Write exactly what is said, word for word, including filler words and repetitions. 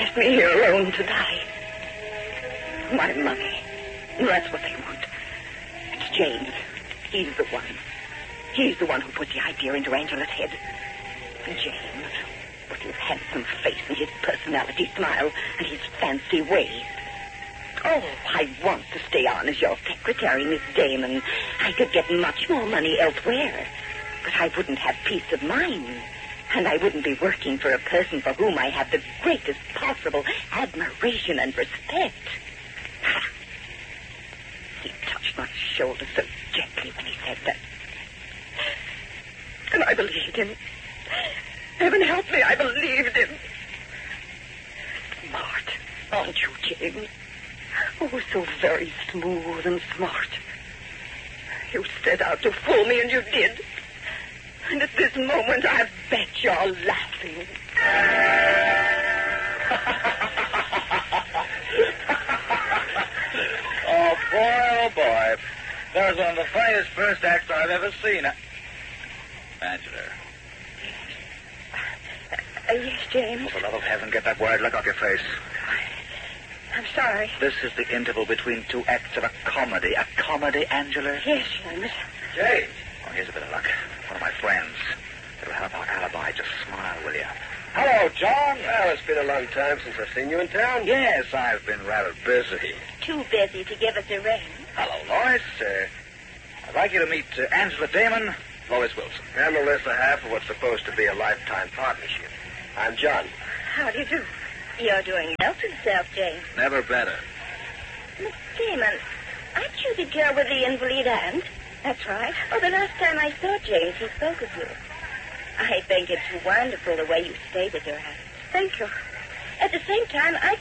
left me here alone to die. My money. That's what they want. It's James. He's the one. He's the one who put the idea into Angela's head. James, with his handsome face and his personality smile and his fancy ways. Oh, I want to stay on as your secretary, Miss Damon. I could get much more money elsewhere. But I wouldn't have peace of mind. And I wouldn't be working for a person for whom I have the greatest possible admiration and respect. Ha! He touched my shoulder so gently when he said that. And I believed him. Heaven help me, I believed him. Smart, aren't you, James? Oh, so very smooth and smart. You set out to fool me, and you did. And at this moment, I bet you're laughing. Oh, boy, oh, boy. That was one of the funniest first acts I've ever seen. Angela. Uh, yes, James. For the love of heaven, get that word look off your face. I'm sorry. This is the interval between two acts of a comedy. A comedy, Angela? Yes, James. James. Oh, here's a bit of luck. One of my friends. It'll help our alibi. Just smile, will you? Hello, John. Well, it's been a long time since I've seen you in town. Yes, I've been rather busy. Too busy to give us a ring. Hello, Lois. Uh, I'd like you to meet uh, Angela Damon, Lois Wilson. And the lesser half of what's supposed to be a lifetime partnership. I'm John. How do you do? You're doing well for yourself, James. Never better. Miss Damon, aren't you the girl with the invalid aunt? That's right. Oh, the last time I saw James, he spoke of you. I think it's wonderful the way you stay with your aunt. Thank you. At the same time, I